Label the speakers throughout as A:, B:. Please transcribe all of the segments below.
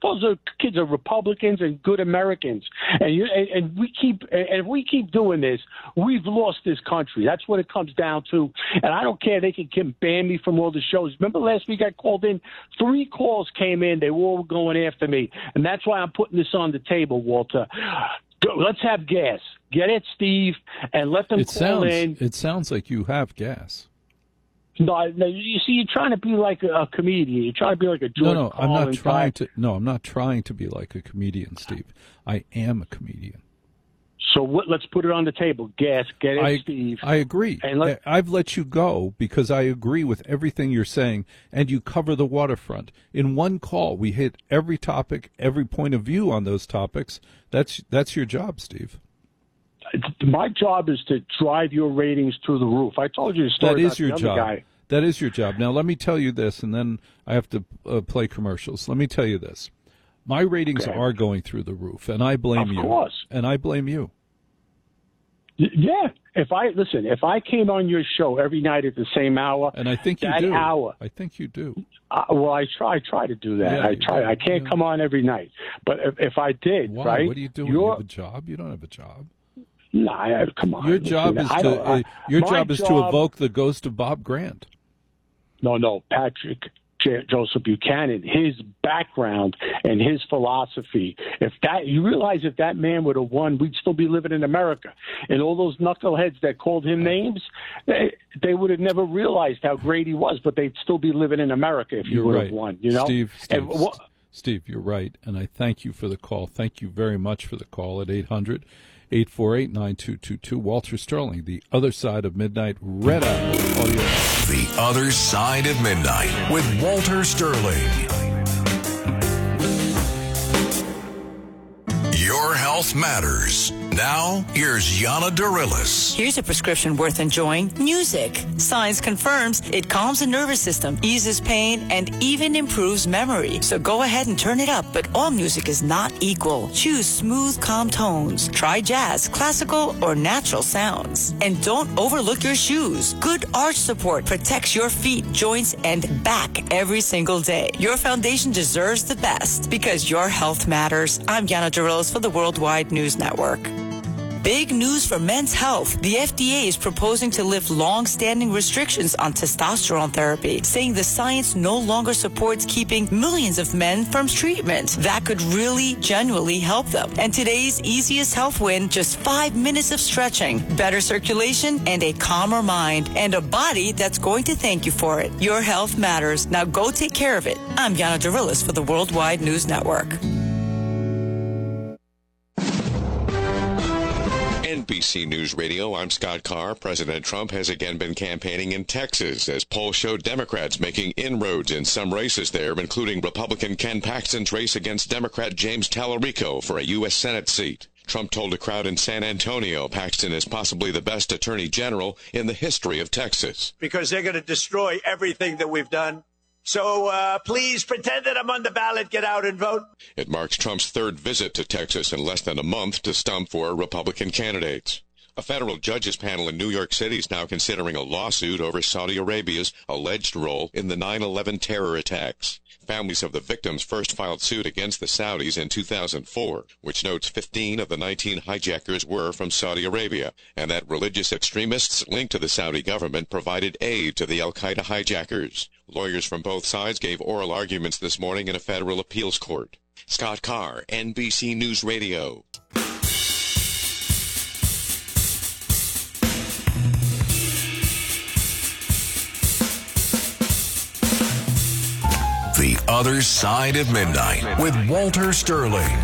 A: those kids are Republicans and good Americans. And if we keep doing this, we've lost this country. That's what it comes down to. And I don't care. They can ban me from all the shows. Remember last week I called in? 3 calls came in. They were all going after me. And that's why I'm putting this on the table, Walter. Let's have gas. Get it, Steve, and let them call in.
B: It sounds like you have gas.
A: No, you see, you're trying to be like a comedian. You're trying to be like a Jordan
B: I'm not trying to. No, I'm not trying to be like a comedian, Steve. I am a comedian.
A: So let's put it on the table. Gas, get it, Steve.
B: I agree. And I've let you go because I agree with everything you're saying, and you cover the waterfront. In one call, we hit every topic, every point of view on those topics. That's your job, Steve.
A: My job is to drive your ratings through the roof. I told you the story about the other guy.
B: That is your job. Now, let me tell you this, and then I have to play commercials. Let me tell you this. My ratings are going through the roof, and I blame you.
A: Of course.
B: And I blame you.
A: Yeah. If I came on your show every night at the same hour,
B: and I think you
A: that
B: do.
A: hour,
B: I think you do.
A: Well, I try to do that.
B: Yeah,
A: I can't come on every night, but if I did,
B: why?
A: right?
B: What are you doing? You have a job? You don't have a job.
A: No, come on.
B: Your job is to evoke the ghost of Bob Grant.
A: No, Patrick Joseph Buchanan, his background and his philosophy. You realize if that man would have won, we'd still be living in America. And all those knuckleheads that called him names, they would have never realized how great he was, but they'd still be living in America if he would have won. You know,
B: Steve, you're right, and I thank you for the call. Thank you very much for the call at 800-848-9222. Walter Sterling, The Other Side of Midnight, Red Apple Audio.
C: The Other Side of Midnight with Walter Sterling. Your health matters. Now, here's Yana Darilis.
D: Here's a prescription worth enjoying. Music. Science confirms it calms the nervous system, eases pain, and even improves memory. So go ahead and turn it up, but all music is not equal. Choose smooth, calm tones. Try jazz, classical, or natural sounds. And don't overlook your shoes. Good arch support protects your feet, joints, and back every single day. Your foundation deserves the best because your health matters. I'm Yana Darilis for the Worldwide News Network. Big news for men's health. The FDA is proposing to lift long-standing restrictions on testosterone therapy, saying the science no longer supports keeping millions of men from treatment. That could really, genuinely help them. And today's easiest health win, just 5 minutes of stretching, better circulation, and a calmer mind, and a body that's going to thank you for it. Your health matters. Now go take care of it. I'm Yana Darilis for the Worldwide News Network.
E: NBC News Radio, I'm Scott Carr. President Trump has again been campaigning in Texas as polls show Democrats making inroads in some races there, including Republican Ken Paxton's race against Democrat James Tallarico for a U.S. Senate seat. Trump told a crowd in San Antonio Paxton is possibly the best attorney general in the history of Texas.
F: Because they're going to destroy everything that we've done. So please pretend that I'm on the ballot. Get out and vote.
E: It marks Trump's third visit to Texas in less than a month to stump for Republican candidates. A federal judges panel in New York City is now considering a lawsuit over Saudi Arabia's alleged role in the 9/11 terror attacks. Families of the victims first filed suit against the Saudis in 2004, which notes 15 of the 19 hijackers were from Saudi Arabia, and that religious extremists linked to the Saudi government provided aid to the al-Qaeda hijackers. Lawyers from both sides gave oral arguments this morning in a federal appeals court. Scott Carr, NBC News Radio.
C: The Other Side of Midnight with Walter Sterling.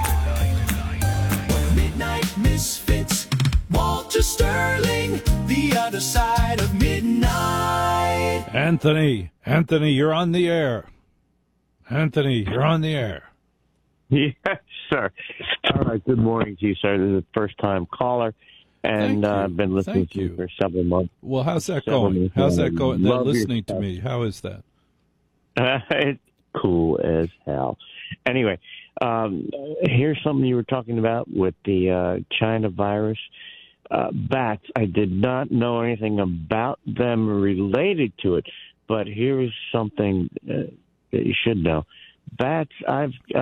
G: Midnight Misfits, Walter Sterling, The Other Side of Midnight.
B: Anthony, you're on the air. Anthony, you're on the air.
H: Yes, sir. All right, good morning to you, sir. This is a first-time caller, and I've been listening to you for several months.
B: Well, how's that going? How's that going? They're listening to me. How is that?
H: It's cool as hell. Anyway, here's something you were talking about with the China virus. Bats, I did not know anything about them related to it, but here's something that you should know. Bats, I've